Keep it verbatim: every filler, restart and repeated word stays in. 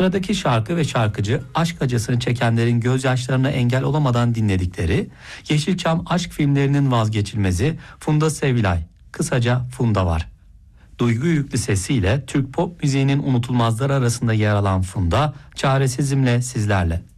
Sıradaki şarkı ve şarkıcı aşk acısını çekenlerin gözyaşlarına engel olamadan dinledikleri Yeşilçam aşk filmlerinin vazgeçilmezi Funda Sevilay, kısaca Funda var. Duygu yüklü sesiyle Türk pop müziğinin unutulmazları arasında yer alan Funda, Çaresizimle sizlerle.